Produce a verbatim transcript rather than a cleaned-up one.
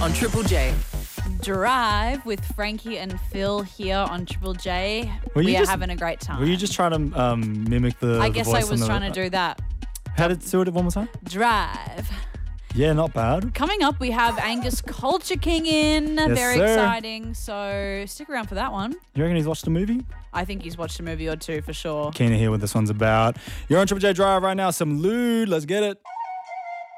on Triple J. Drive with Frankie and Phil here on Triple J. Were you we are just- having a great time. Were you just trying to um, mimic the I the guess voice I was on the- trying to do that. How did do it one more time? Drive. Yeah, not bad. Coming up, we have Angus Culture King in. Yes, Very sir. exciting. So stick around for that one. You reckon he's watched a movie? I think he's watched a movie or two for sure. Keen to hear what this one's about. You're on Triple J Drive right now. Some lewd. Let's get it.